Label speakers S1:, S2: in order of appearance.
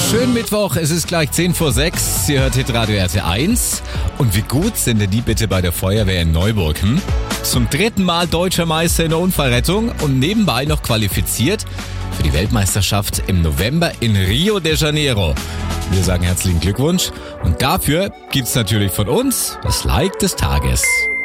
S1: Schönen Mittwoch, es ist gleich 10 vor 6. Sie hört Hitradio RT1. Und wie gut sind denn die bitte bei der Feuerwehr in Neuburg? Zum 3. Mal deutscher Meister in der Unfallrettung und nebenbei noch qualifiziert für die Weltmeisterschaft im November in Rio de Janeiro. Wir sagen herzlichen Glückwunsch und dafür gibt's natürlich von uns das Like des Tages.